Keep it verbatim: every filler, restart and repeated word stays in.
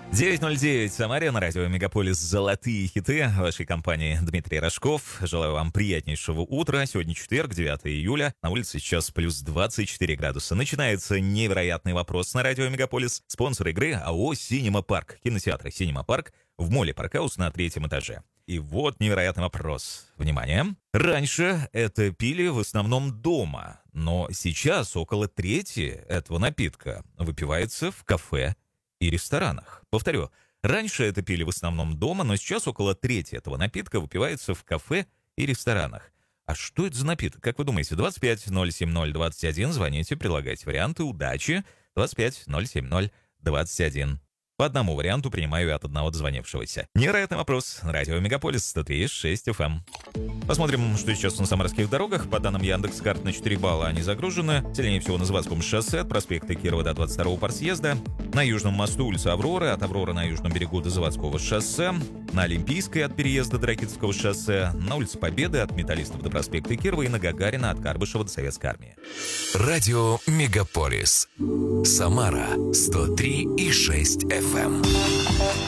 девять ноль девять в Самаре, на радио Мегаполис «Золотые хиты». В вашей компании Дмитрий Рожков. Желаю вам приятнейшего утра. Сегодня четверг, девятое июля. На улице сейчас плюс двадцать четыре градуса. Начинается невероятный вопрос на радио Мегаполис. Спонсор игры АО «Синема Парк». Кинотеатр «Синема Парк» в моле «Паркаус» на третьем этаже. И вот невероятный вопрос. Внимание. Раньше это пили в основном дома, но сейчас около трети этого напитка выпивается в кафе и ресторанах. Повторю, раньше это пили в основном дома, но сейчас около трети этого напитка выпивается в кафе и ресторанах. А что это за напиток? Как вы думаете? двадцать пять ноль семь ноль двадцать один. Звоните, предлагайте варианты. Удачи. двадцать пять ноль семь ноль двадцать один. По одному варианту принимаю от одного дозвонившегося. Невероятный вопрос. Радио Мегаполис сто три и шесть эф эм. Посмотрим, что сейчас на самарских дорогах. По данным Яндекс.Карт, на четыре балла они загружены. Сильнее всего на Заводском шоссе от проспекта Кирова до двадцать второго парсъезда. На Южном мосту улица Авроры, от Авроры на Южном берегу до Заводского шоссе. На Олимпийской от переезда до Ракитского шоссе. На улице Победы от Металлистов до проспекта Кирова и на Гагарина от Карбышева до Советской армии. Радио Мегаполис. Самара сто три и шесть эф эм.